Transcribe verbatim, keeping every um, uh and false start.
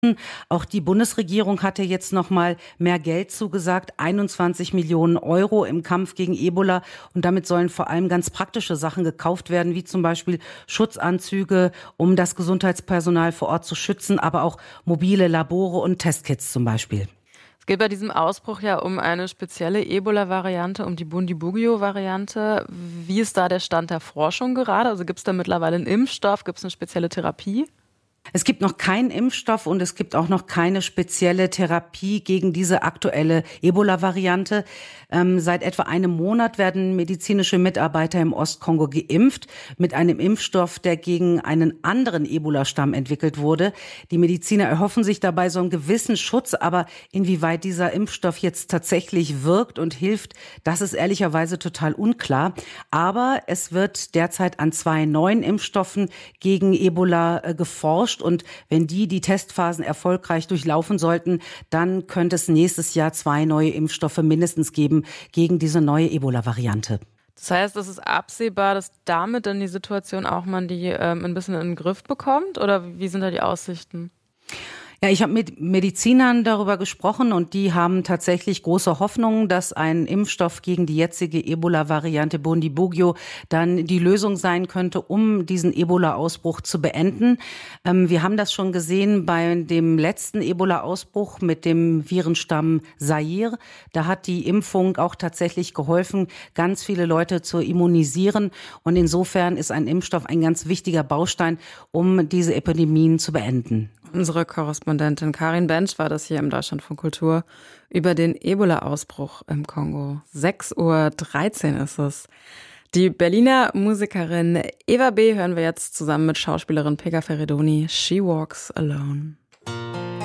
Auch die Bundesregierung hatte jetzt noch mal mehr Geld zugesagt, einundzwanzig Millionen Euro im Kampf gegen Ebola. Und damit sollen vor allem ganz praktische Sachen gekauft werden, wie zum Beispiel Schutzanzüge, um das Gesundheitspersonal vor Ort zu schützen, aber auch mobile Labore und Testkits zum Beispiel. Es geht bei diesem Ausbruch ja um eine spezielle Ebola-Variante, um die Bundibugyo-Variante. Wie ist da der Stand der Forschung gerade? Also gibt es da mittlerweile einen Impfstoff? Gibt es eine spezielle Therapie? Es gibt noch keinen Impfstoff und es gibt auch noch keine spezielle Therapie gegen diese aktuelle Ebola-Variante. Ähm, seit etwa einem Monat werden medizinische Mitarbeiter im Ostkongo geimpft mit einem Impfstoff, der gegen einen anderen Ebola-Stamm entwickelt wurde. Die Mediziner erhoffen sich dabei so einen gewissen Schutz, aber inwieweit dieser Impfstoff jetzt tatsächlich wirkt und hilft, das ist ehrlicherweise total unklar. Aber es wird derzeit an zwei neuen Impfstoffen gegen Ebola äh, geforscht. Und wenn die die Testphasen erfolgreich durchlaufen sollten, dann könnte es nächstes Jahr zwei neue Impfstoffe mindestens geben gegen diese neue Ebola-Variante. Das heißt, es ist absehbar, dass damit dann die Situation auch man die ähm, ein bisschen in den Griff bekommt? Oder wie sind da die Aussichten? Ja, ich habe mit Medizinern darüber gesprochen und die haben tatsächlich große Hoffnung, dass ein Impfstoff gegen die jetzige Ebola-Variante Bundibugyo dann die Lösung sein könnte, um diesen Ebola-Ausbruch zu beenden. Ähm, wir haben das schon gesehen bei dem letzten Ebola-Ausbruch mit dem Virenstamm Zaire. Da hat die Impfung auch tatsächlich geholfen, ganz viele Leute zu immunisieren. Und insofern ist ein Impfstoff ein ganz wichtiger Baustein, um diese Epidemien zu beenden. Unsere Korrespondentin Karin Bench war das hier im Deutschlandfunk Kultur über den Ebola-Ausbruch im Kongo. sechs Uhr dreizehn ist es. Die Berliner Musikerin Eva B. hören wir jetzt zusammen mit Schauspielerin Pegah Feredoni, She Walks Alone.